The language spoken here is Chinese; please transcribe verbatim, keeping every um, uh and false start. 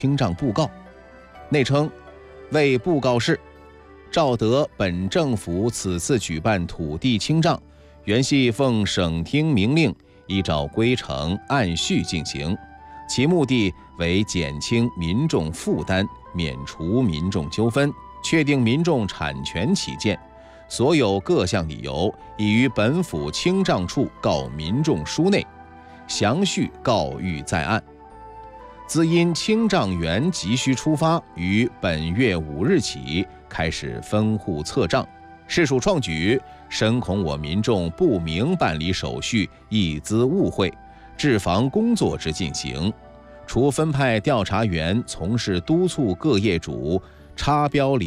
清账布告。内称为布告事，照得本政府此次举办土地清账，原系奉省厅明令，依照规程按序进行，其目的为减轻民众负担，免除民众纠纷，确定民众产权起见，所有各项理由已于本府清账处告民众书内，详叙告谕在案。自因清账员急需出发，于本月五日起开始分户测账，是属创举，深恐我民众不明办理手续，易滋误会，治防工作之进行。除分派调查员从事督促各业主插标